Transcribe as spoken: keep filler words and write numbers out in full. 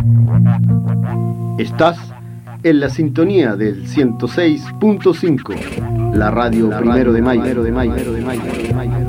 Estás en la sintonía del ciento seis punto cinco, la radio, la Primero, radio de Mayo, Primero de Mayo, Primero de Mayo, Primero de Mayo.